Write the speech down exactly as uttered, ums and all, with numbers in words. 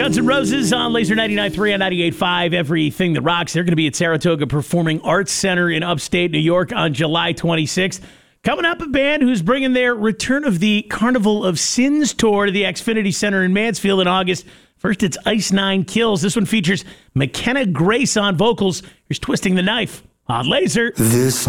Guns N' Roses on Laser ninety-nine point three and ninety-eight point five, everything that rocks. They're going to be at Saratoga Performing Arts Center in upstate New York on July twenty-sixth. Coming up, a band who's bringing their Return of the Carnival of Sins tour to the Xfinity Center in Mansfield in August. First, it's Ice Nine Kills. This one features McKenna Grace on vocals. Here's Twisting the Knife on Laser. This